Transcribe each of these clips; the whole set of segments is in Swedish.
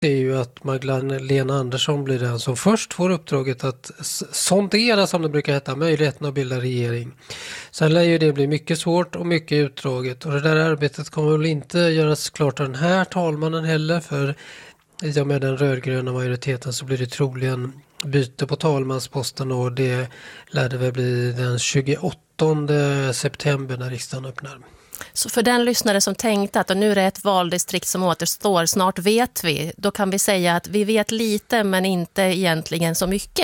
Det är ju att Magdalena Andersson blir den som först får uppdraget att sondera, som det brukar heta, möjligheten att bilda regering. Sen lär ju det bli mycket svårt och mycket utdraget, och det där arbetet kommer väl inte göras klart av den här talmannen heller, för i och med den rödgröna majoriteten så blir det troligen byte på talmansposten, och det lär det väl bli den 28 september när riksdagen öppnar. Så för den lyssnare som tänkte att nu är det ett valdistrikt som återstår, snart vet vi, då kan vi säga att vi vet lite men inte egentligen så mycket.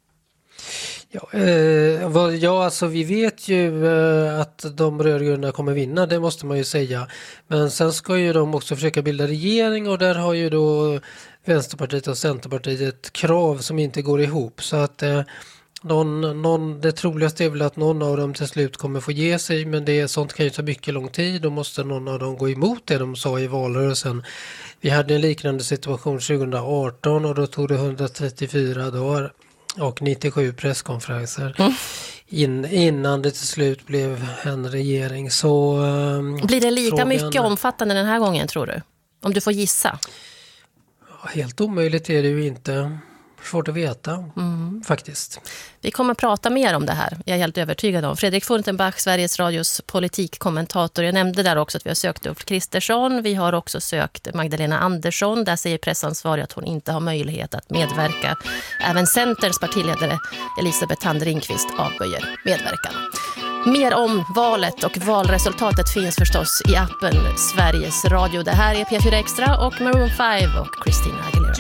Ja, alltså vi vet ju att de rödgröna kommer vinna, det måste man ju säga. Men sen ska ju de också försöka bilda regering, och där har ju då Vänsterpartiet och Centerpartiet krav som inte går ihop. Så att det troligaste är väl att någon av dem till slut kommer få ge sig, men sånt kan ju ta mycket lång tid. Då måste någon av dem gå emot det de sa i valrörelsen. Vi hade en liknande situation 2018, och då tog det 134 dagar och 97 presskonferenser innan det till slut blev en regering. Så blir det lika mycket omfattande den här gången, tror du? Om du får gissa. Helt omöjligt är det ju inte. Svårt att veta, faktiskt. Vi kommer prata mer om det här, jag är helt övertygad om. Fredrik Furtenbach, Sveriges Radios politikkommentator. Jag nämnde där också att vi har sökt Ulf Kristersson. Vi har också sökt Magdalena Andersson. Där säger pressansvarig att hon inte har möjlighet att medverka. Även Centerns partiledare Elisabeth Thand Ringqvist avböjer medverkan. Mer om valet och valresultatet finns förstås i appen Sveriges Radio. Det här är P4 Extra och Maroon 5 och Christina Aguilera.